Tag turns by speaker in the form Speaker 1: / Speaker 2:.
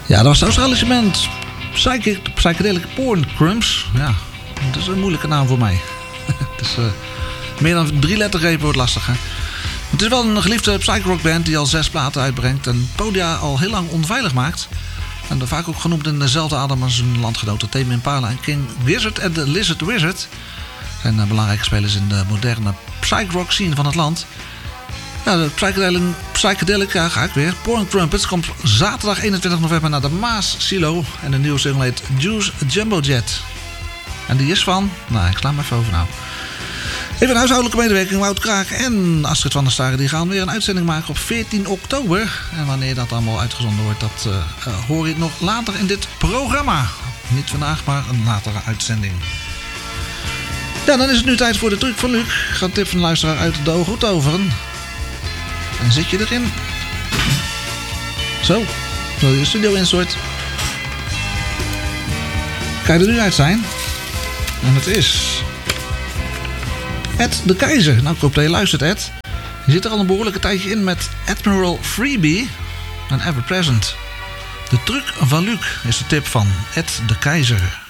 Speaker 1: Ja, dat was de Australische band Psychedelic Porn Crumbs. Ja, dat is een moeilijke naam voor mij. Het is meer dan 3 lettergrepen wordt lastig, hè? Het is wel een geliefde psychrockband die al 6 platen uitbrengt en podia al heel lang onveilig maakt. En vaak ook genoemd in dezelfde adem als hun landgenoten Tame Impala en King Gizzard en The Lizard Wizard. Zijn belangrijke spelers in de moderne psychrock scene van het land. Ja, de psychedelic, ja, ga ik weer. Porn Crumpets komt zaterdag 21 november naar de Maas Silo. En de nieuwe single heet Juice Jumbo Jet. En die is van, nou, ik sla hem even over nou. Even een huishoudelijke medewerking. Wout Kraak en Astrid van der Staren die gaan weer een uitzending maken op 14 oktober. En wanneer dat allemaal uitgezonden wordt, dat hoor je nog later in dit programma. Niet vandaag, maar een latere uitzending. Ja, dan is het nu tijd voor de truc van Luc. Ik ga een tip van de luisteraar uit de ogen toveren. En zit je erin? Zo je studio insort. Kan je er nu uit zijn? En het is Ed de Keizer. Nou, ik hoop dat je luistert, Ed. Je zit er al een behoorlijke tijdje in met Admiral Freebie en Ever Present. De truc van Luc is de tip van Ed de Keizer.